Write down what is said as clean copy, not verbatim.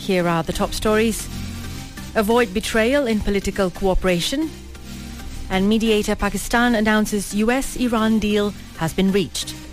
Here are the top stories. Avoid betrayal in political cooperation. And mediator Pakistan announces US-Iran deal has been reached.